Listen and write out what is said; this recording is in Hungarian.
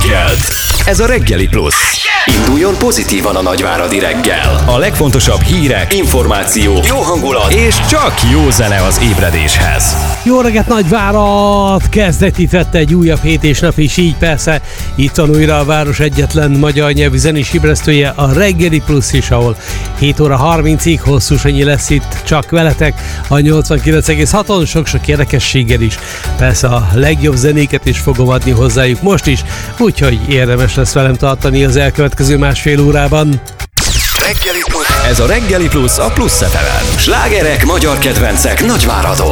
reggelt. Ez a Reggeli Plusz. Induljon pozitívan a nagyváradi reggel. A legfontosabb hírek, információk, jó hangulat és csak jó zene az ébredéshez. Jó reggelt, Nagyvárad! Kezdetét vette egy újabb hét és nap is, így persze. Itt van újra a város egyetlen magyar nyelvű zenés ébresztője, a Reggeli Plusz is, ahol 7 óra 30-ig hosszú Sanyi lesz itt csak veletek a 89,6-on, sok-sok érdekességgel is. Persze a legjobb zenéket is fogom adni hozzájuk most is, úgyhogy érdemes lesz velem tartani az elkövetkező másfél órában. Ez a Reggeli Plusz a Plusz FM-en. Slágerek, magyar kedvencek Nagyváradon.